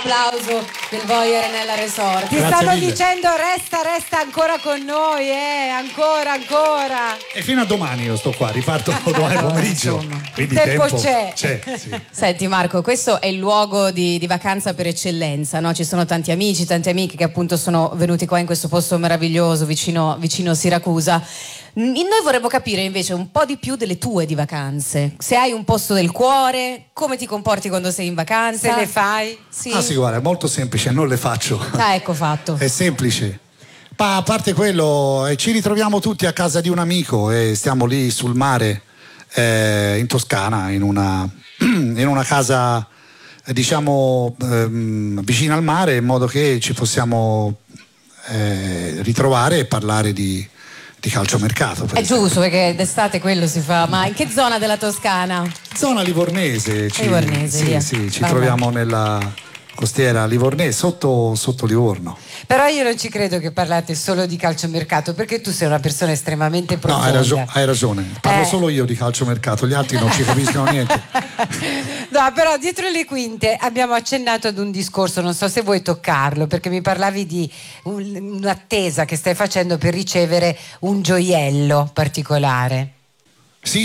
applauso del Voyer nella Resort. Ti stanno dicendo resta ancora con noi, ancora. E fino a domani io sto qua, riparto domani pomeriggio. Quindi tempo c'è. c'è. Sì. Senti Marco, questo è il luogo di vacanza per eccellenza, no? Ci sono tanti amici, tante amiche che appunto sono venuti qua in questo posto meraviglioso vicino Siracusa. Noi vorremmo capire invece un po' di più delle tue di vacanze. Se hai un posto del cuore, come ti comporti quando sei in vacanza? Se le fai? Sì. Ah sì, guarda, è molto semplice, non le faccio. Ah, ecco fatto. È semplice. Ma a parte quello, ci ritroviamo tutti a casa di un amico e stiamo lì sul mare, in Toscana, in una casa, diciamo, vicina al mare, in modo che ci possiamo ritrovare e parlare di calciomercato. È giusto, perché d'estate quello si fa. Ma in che zona della Toscana? Zona livornese. Livornese, sì, ci troviamo nella costiera livornese, sotto Livorno. Però io non ci credo che parlate solo di calciomercato, perché tu sei una persona estremamente profonda. No, hai ragione. Parlo solo io di calciomercato, gli altri non ci capiscono niente. No, però dietro le quinte abbiamo accennato ad un discorso, non so se vuoi toccarlo, perché mi parlavi di un'attesa che stai facendo per ricevere un gioiello particolare. Sì,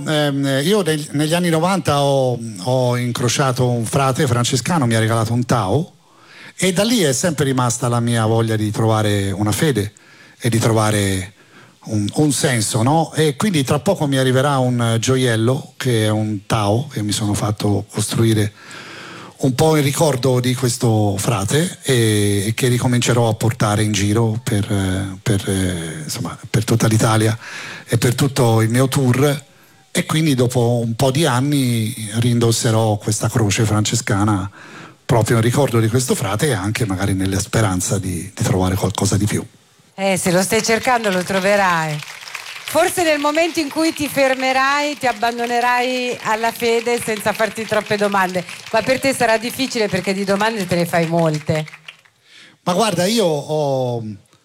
io negli anni 90 ho incrociato un frate francescano, mi ha regalato un Tao, e da lì è sempre rimasta la mia voglia di trovare una fede e di trovare un senso, no? E quindi tra poco mi arriverà un gioiello che è un Tao che mi sono fatto costruire un po' in ricordo di questo frate e che ricomincerò a portare in giro per tutta l'Italia e per tutto il mio tour, e quindi dopo un po' di anni rindosserò questa croce francescana proprio in ricordo di questo frate e anche magari nella speranza di trovare qualcosa di più. Se lo stai cercando lo troverai. Forse nel momento in cui ti fermerai, ti abbandonerai alla fede senza farti troppe domande, ma per te sarà difficile perché di domande te ne fai molte. Ma guarda, io ho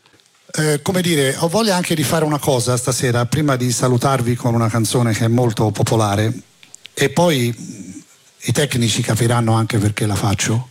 voglia anche di fare una cosa stasera, prima di salutarvi con una canzone che è molto popolare, e poi i tecnici capiranno anche perché la faccio,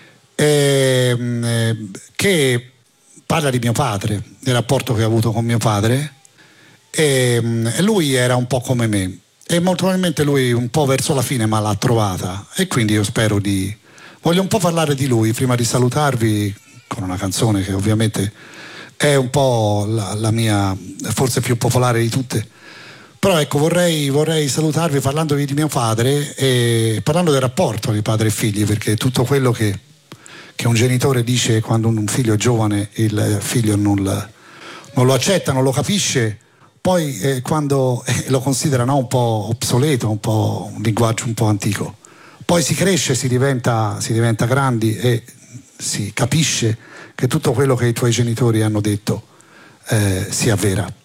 che parla di mio padre, del rapporto che ho avuto con mio padre. E lui era un po' come me e molto probabilmente lui un po' verso la fine ma l'ha trovata, e quindi io voglio un po' parlare di lui prima di salutarvi con una canzone che ovviamente è un po' la mia, forse più popolare di tutte, però ecco, vorrei salutarvi parlandovi di mio padre e parlando del rapporto di padre e figli, perché tutto quello che un genitore dice quando un figlio è giovane, il figlio non lo accetta, non lo capisce. Poi quando lo considerano un po' obsoleto, un linguaggio un po' antico, poi si cresce, si diventa grandi e si capisce che tutto quello che i tuoi genitori hanno detto sia vera.